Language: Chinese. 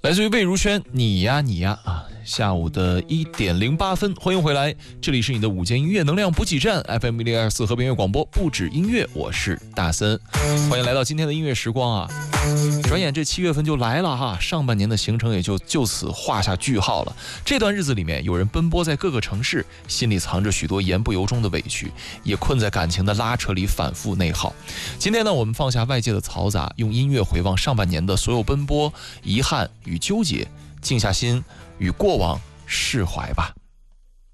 来自于魏如萱，你呀你呀啊！下午的1点08分，欢迎回来，这里是你的午间音乐能量补给站 FM 1024和平音乐广播，不止音乐，我是大森，欢迎来到今天的音乐时光啊！转眼这7月份就来了哈，上半年的行程也就此画下句号了。这段日子里面，有人奔波在各个城市，心里藏着许多言不由衷的委屈，也困在感情的拉扯里反复内耗。今天呢，我们放下外界的嘈杂，用音乐回望上半年的所有奔波、遗憾与纠结，静下心与过往释怀吧。